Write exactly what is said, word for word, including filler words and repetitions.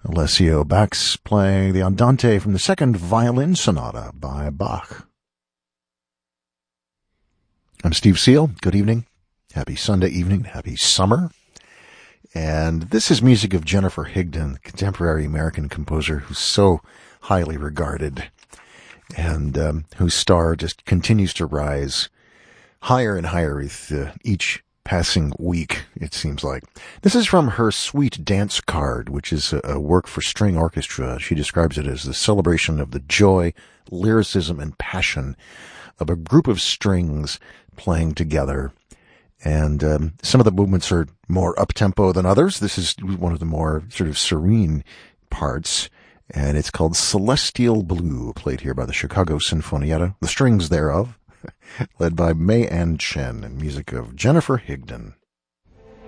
Alessio Bax playing the Andante from the Second Violin Sonata by Bach. I'm Steve Seal. Good evening. Happy Sunday evening. Happy summer. And this is music of Jennifer Higdon, contemporary American composer who's so highly regarded and um, whose star just continues to rise higher and higher with uh, each passing week, it seems like. This is from her Sweet Dance Card, which is a, a work for string orchestra. She describes it as the celebration of the joy, lyricism, and passion of a group of strings playing together. And um, some of the movements are more up-tempo than others. This is one of the more sort of serene parts, and it's called Celestial Blue, played here by the Chicago Sinfonietta, the strings thereof, led by May Ann Chen, and music of Jennifer Higdon.